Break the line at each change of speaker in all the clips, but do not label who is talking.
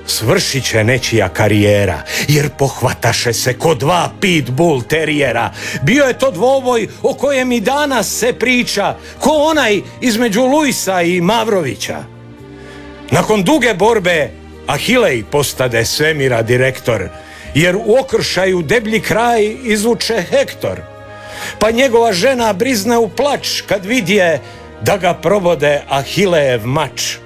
svršit će nečija karijera, jer pohvataše se ko dva pitbull terijera. Bio je to dvoboj o kojem i danas se priča, ko onaj između Luisa i Mavrovića. Nakon duge borbe Ahilej postade svemira direktor, jer u okršaju deblji kraj izvuče Hektor. Pa njegova žena brizne u plač kad vidje da ga probode Ahilejev mač.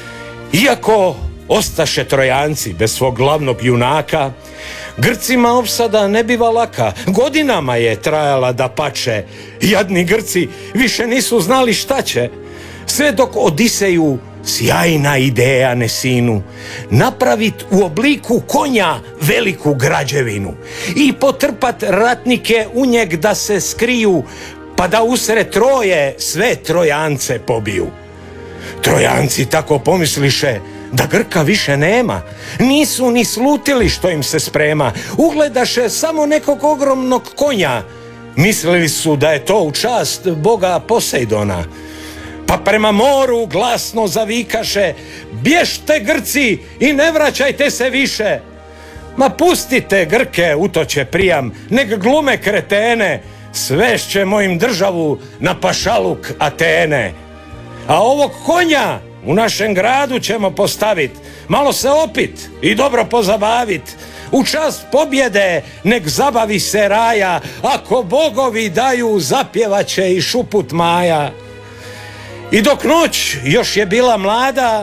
Iako ostaše Trojanci bez svog glavnog junaka, Grcima opsada ne biva laka, godinama je trajala dapače. Jadni Grci više nisu znali šta će, sve dok Odiseju sjajna ideja ne sinu, napravit u obliku konja veliku građevinu i potrpat ratnike u njeg da se skriju, pa da usred Troje sve Trojance pobiju. Trojanci tako pomisliše da Grka više nema, nisu ni slutili što im se sprema, ugledaše samo nekog ogromnog konja, mislili su da je to u čast boga Posejdona. Pa prema moru glasno zavikaše: bježte Grci i ne vraćajte se više. Ma pustite Grke, utoče Prijam, nek glume kretene, svešćemo im državu na pašaluk Atene. A ovog konja u našem gradu ćemo postavit, malo se opit i dobro pozabavit. U čast pobjede nek zabavi se raja, ako bogovi daju zapjevaće i šuput Maja. I dok noć još je bila mlada,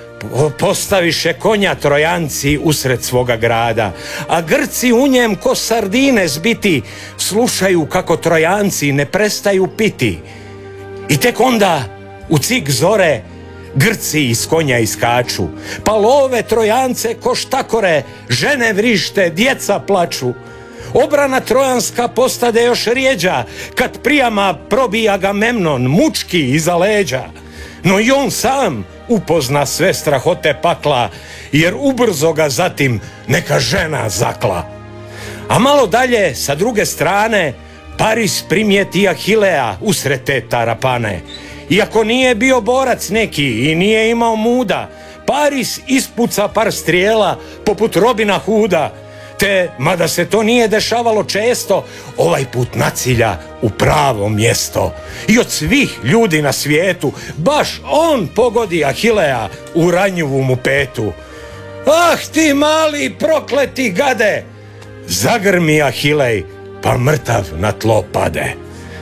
postaviše konja Trojanci usred svoga grada, a Grci u njem ko sardine zbiti slušaju kako Trojanci ne prestaju piti. I tek onda u cik zore Grci iz konja iskaču, pa love Trojance ko štakore, žene vrište, djeca plaču. Obrana trojanska postade još rijeđa kad Prijama probija Agamemnon mučki iza leđa. No i on sam upozna sve strahote pakla, jer ubrzo ga zatim neka žena zakla. A malo dalje, sa druge strane, Paris primijeti Ahileja usred te tarapane. Iako nije bio borac neki i nije imao muda, Paris ispuca par strijela poput Robina Hooda, te, mada se to nije dešavalo često, ovaj put nacilja u pravo mjesto. I od svih ljudi na svijetu baš on pogodi Ahileja u ranjivu mu petu. Ah ti mali prokleti gade! Zagrmi Ahilej, pa mrtav na tlo pade.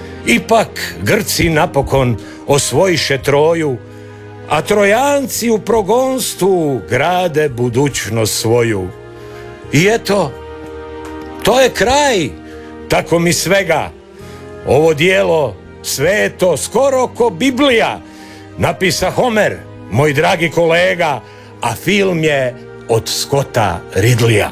Ipak Grci napokon osvojiše Troju, a Trojanci u progonstvu grade budućnost svoju. I eto, to je kraj, tako mi svega. Ovo dijelo sveto, skoro ko Biblija, napisa Homer, moj dragi kolega, a film je od Scotta Ridleya.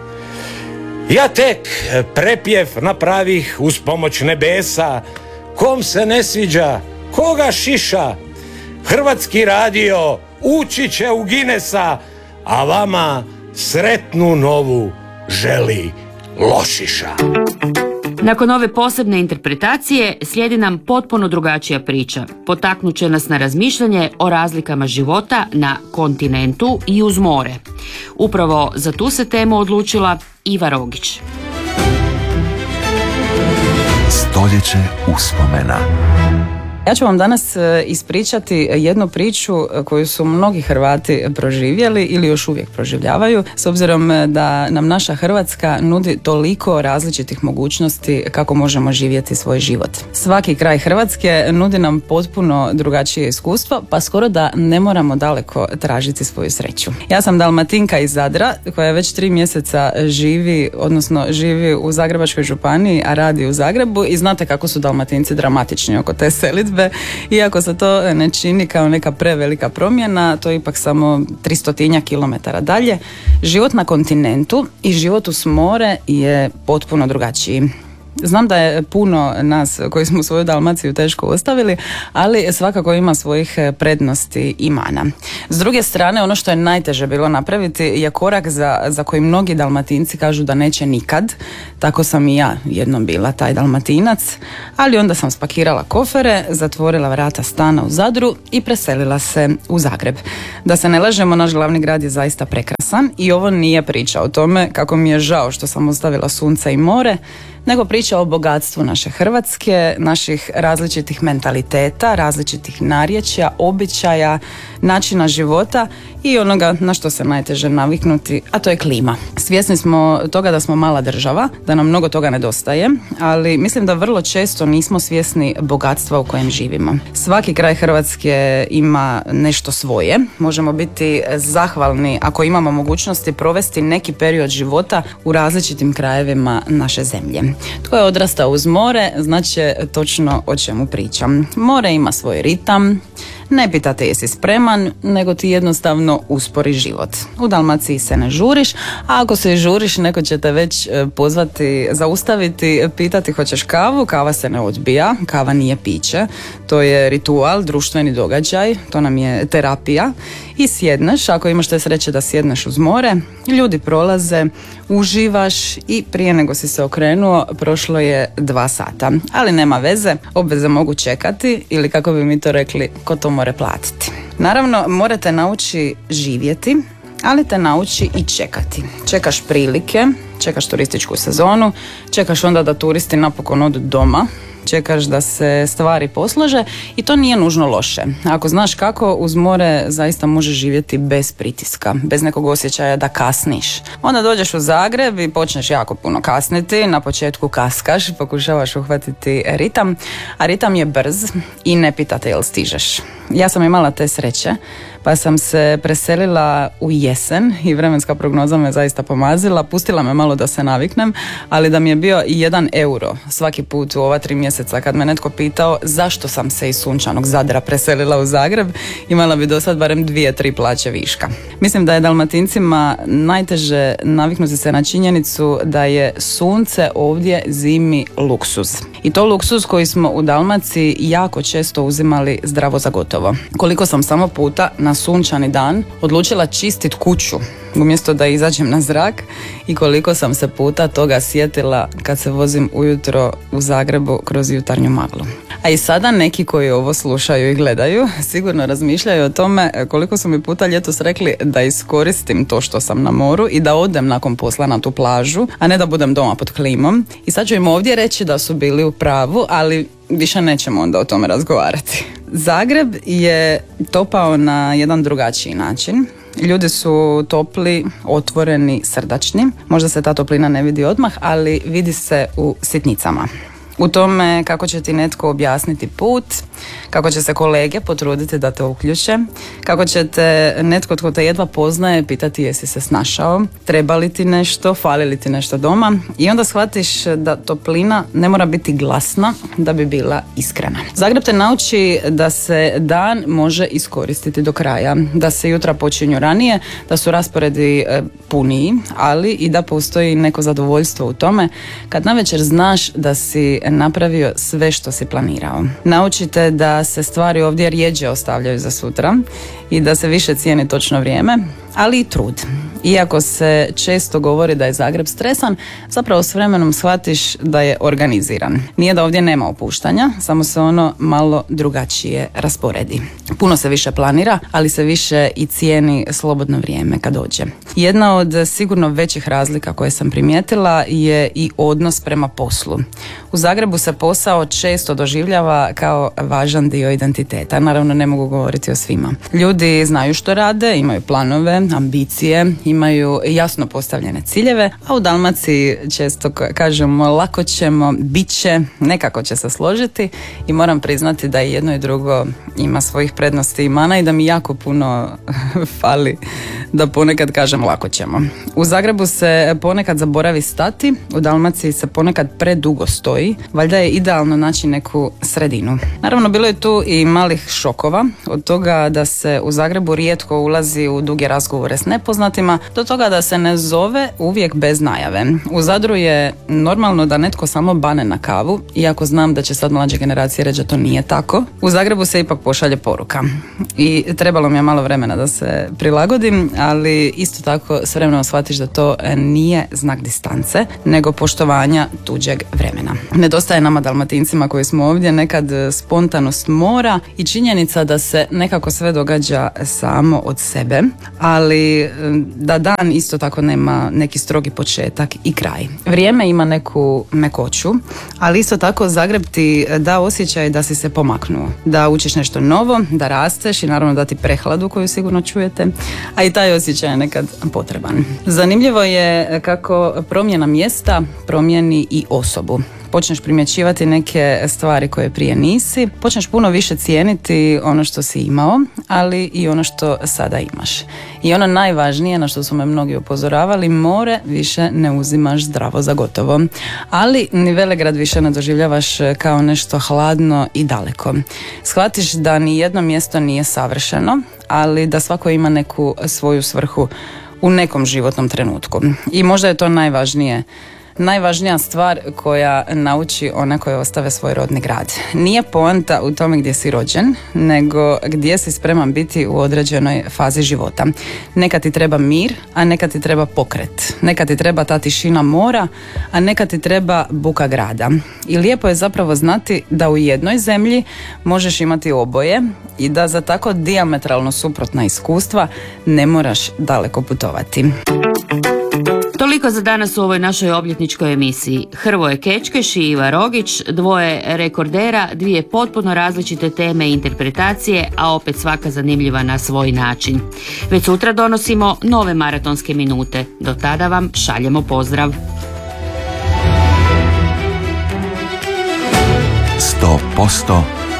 Ja tek prepjev napravih uz pomoć nebesa, kom se ne sviđa, koga šiša. Hrvatski radio ući će u Guinnessa, a vama sretnu novu želi Lošiša.
Nakon ove posebne interpretacije slijedi nam potpuno drugačija priča. Potaknut će nas na razmišljanje o razlikama života na kontinentu i uz more. Upravo za tu se temu odlučila Iva Rogić.
Stoljeće uspomena.
Ja ću vam danas ispričati jednu priču koju su mnogi Hrvati proživjeli ili još uvijek proživljavaju, s obzirom da nam naša Hrvatska nudi toliko različitih mogućnosti kako možemo živjeti svoj život. Svaki kraj Hrvatske nudi nam potpuno drugačije iskustvo, pa skoro da ne moramo daleko tražiti svoju sreću. Ja sam Dalmatinka iz Zadra, koja već 3 mjeseca živi u Zagrebačkoj županiji, a radi u Zagrebu, i znate kako su Dalmatinci dramatični oko te selitbe. Iako se to ne čini kao neka prevelika promjena, to je ipak samo 300 kilometara dalje. Život na kontinentu i život uz more je potpuno drugačiji. Znam da je puno nas koji smo svoju Dalmaciju teško ostavili, ali svakako ima svojih prednosti i mana. S druge strane, ono što je najteže bilo napraviti je korak za koji mnogi Dalmatinci kažu da neće nikad. Tako sam i ja jednom bila taj Dalmatinac, ali onda sam spakirala kofere, zatvorila vrata stana u Zadru i preselila se u Zagreb. Da se ne lažemo, naš glavni grad je zaista prekrasan i ovo nije priča o tome kako mi je žao što sam ostavila sunce i more, nego priča o bogatstvu naše Hrvatske, naših različitih mentaliteta, različitih narječja, običaja, načina života i onoga na što se najteže naviknuti, a to je klima. Svjesni smo toga da smo mala država, da nam mnogo toga nedostaje, ali mislim da vrlo često nismo svjesni bogatstva u kojem živimo. Svaki kraj Hrvatske ima nešto svoje. Možemo biti zahvalni ako imamo mogućnosti provesti neki period života u različitim krajevima naše zemlje. Tko je odrastao uz more, znači točno o čemu pričam. More ima svoj ritam, ne pitate jesi spreman, nego ti jednostavno uspori život. U Dalmaciji se ne žuriš, a ako se žuriš, neko će te već pozvati, zaustaviti, pitati hoćeš kavu, kava se ne odbija, kava nije piće, to je ritual, društveni događaj, to nam je terapija i sjedneš, ako imaš te sreće da sjedneš uz more, ljudi prolaze, uživaš i prije nego si se okrenuo prošlo je 2 sata. Ali nema veze, obveze mogu čekati ili kako bi mi to rekli, ko to more platiti. Naravno, morate nauči živjeti, ali te nauči i čekati. Čekaš prilike, čekaš turističku sezonu, čekaš onda da turisti napokon odu doma, čekaš da se stvari poslože i to nije nužno loše. Ako znaš kako, uz more zaista možeš živjeti bez pritiska, bez nekog osjećaja da kasniš. Onda dođeš u Zagreb i počneš jako puno kasniti, na početku kaskaš, pokušavaš uhvatiti ritam, a ritam je brz i ne pitate jel stižeš. Ja sam imala te sreće, pa sam se preselila u jesen i vremenska prognoza me zaista pomazila, pustila me malo da se naviknem, ali da mi je bio i 1 euro svaki put u ova 3 mjeseca kad me netko pitao zašto sam se iz sunčanog Zadra preselila u Zagreb, imala bi do sad barem 2-3 plaće viška. Mislim da je Dalmatincima najteže naviknuti se na činjenicu da je sunce ovdje zimi luksuz. I to luksuz koji smo u Dalmaciji jako često uzimali zdravo za gotovo. Koliko sam samo puta na sunčani dan odlučila čistit kuću umjesto da izađem na zrak i koliko sam se puta toga sjetila kad se vozim ujutro u Zagrebu kroz jutarnju maglu. A i sada neki koji ovo slušaju i gledaju sigurno razmišljaju o tome koliko su mi puta ljetos rekli da iskoristim to što sam na moru i da odem nakon posla na tu plažu, a ne da budem doma pod klimom. I sad ću im ovdje reći da su bili u pravu, ali više nećemo onda o tome razgovarati. Zagreb je topao na jedan drugačiji način. Ljudi su topli, otvoreni, srdačni. Možda se ta toplina ne vidi odmah, ali vidi se u sitnicama. U tome kako će ti netko objasniti put, kako će se kolege potruditi da te uključe, kako će te netko tko te jedva poznaje pitati jesi se snašao, treba li ti nešto, fali li ti nešto doma i onda shvatiš da toplina ne mora biti glasna da bi bila iskrena. Zagreb te nauči da se dan može iskoristiti do kraja, da se jutra počinju ranije, da su rasporedi puniji, ali i da postoji neko zadovoljstvo u tome kad navečer znaš da si napravio sve što si planirao. Naučite da se stvari ovdje rjeđe ostavljaju za sutra i da se više cijeni točno vrijeme, ali i trud. Iako se često govori da je Zagreb stresan, zapravo s vremenom shvatiš da je organiziran. Nije da ovdje nema opuštanja, samo se ono malo drugačije rasporedi. Puno se više planira, ali se više i cijeni slobodno vrijeme kad dođe. Jedna od sigurno većih razlika koje sam primijetila je i odnos prema poslu. U Zagrebu se posao često doživljava kao važan dio identiteta. Naravno, ne mogu govoriti o svima. Ljudi znaju što rade, imaju planove, ambicije, imaju jasno postavljene ciljeve, a u Dalmaciji često kažemo lako ćemo, bit će, nekako će se složiti i moram priznati da i jedno i drugo ima svojih prednosti i mana i da mi jako puno fali da ponekad kažem lako ćemo. U Zagrebu se ponekad zaboravi stati, u Dalmaciji se ponekad predugo stoji, valjda je idealno naći neku sredinu. Naravno, bilo je tu i malih šokova, od toga da se u Zagrebu rijetko ulazi u duge razgovore s nepoznatima, godina, do toga da se ne zove uvijek bez najave. U Zadru je normalno da netko samo bane na kavu, iako znam da će sad mlađe generacije reći da to nije tako. U Zagrebu se ipak pošalje poruka i trebalo mi je malo vremena da se prilagodim, ali isto tako s vremenom shvatiš da to nije znak distance, nego poštovanja tuđeg vremena. Nedostaje nama Dalmatincima koji smo ovdje nekad spontanost mora i činjenica da se nekako sve događa samo od sebe, ali da dan isto tako nema neki strogi početak i kraj. Vrijeme ima neku mekoću, ali isto tako Zagreb ti da osjećaj da si se pomaknuo, da učiš nešto novo, da rasteš i naravno da ti prehladu koju sigurno čujete, a i taj osjećaj je nekad potreban. Zanimljivo je kako promjena mjesta promijeni i osobu. Počneš primjećivati neke stvari koje prije nisi, počneš puno više cijeniti ono što si imao, ali i ono što sada imaš. I ono najvažnije na što su me mnogi upozoravali, more više ne uzimaš zdravo za gotovo. Ali ni Velegrad više ne doživljavaš kao nešto hladno i daleko. Shvatiš da ni jedno mjesto nije savršeno, ali da svako ima neku svoju svrhu u nekom životnom trenutku. I možda je to najvažnija stvar koja nauči one koje ostave svoj rodni grad. Nije poanta u tome gdje si rođen, nego gdje si spreman biti u određenoj fazi života. Neka ti treba mir, a neka ti treba pokret. Neka ti treba ta tišina mora, a neka ti treba buka grada. I lijepo je zapravo znati da u jednoj zemlji možeš imati oboje i da za tako dijametralno suprotna iskustva ne moraš daleko putovati.
Toliko za danas u ovoj našoj obljetničkoj emisiji. Hrvoje Kečkeš i Iva Rogić, dvoje rekordera, dvije potpuno različite teme i interpretacije, a opet svaka zanimljiva na svoj način. Već sutra donosimo nove maratonske minute. Do tada vam šaljemo pozdrav.
100%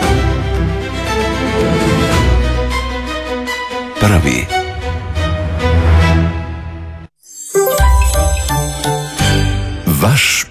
prvi. Vaš